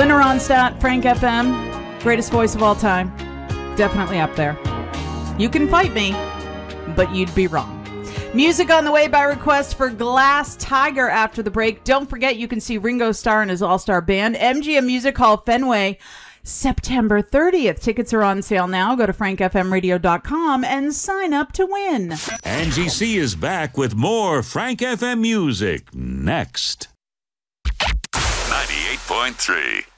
Linda Ronstadt, Frank FM, greatest voice of all time. Definitely up there. You can fight me, but you'd be wrong. Music on the way by request for Glass Tiger after the break. Don't forget you can see Ringo Starr and his all-star band, MGM Music Hall Fenway, September 30th. Tickets are on sale now. Go to frankfmradio.com and sign up to win. Angie C is back with more Frank FM music next. 98.3